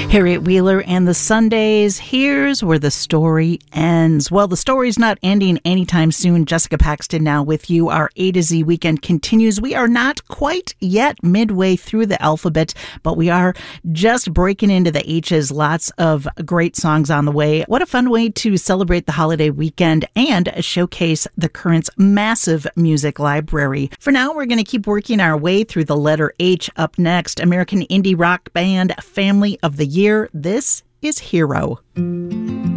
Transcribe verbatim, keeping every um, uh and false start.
Harriet Wheeler and the Sundays. Here's where the story ends. Well, the story's not ending anytime soon. Jessica Paxton now with you. Our A to Z weekend continues. We are not quite yet midway through the alphabet, but we are just breaking into the H's. Lots of great songs on the way. What a fun way to celebrate the holiday weekend and showcase the Current's massive music library. For now, we're going to keep working our way through the letter H. Up next, American indie rock band Family of the Year. This is Hero.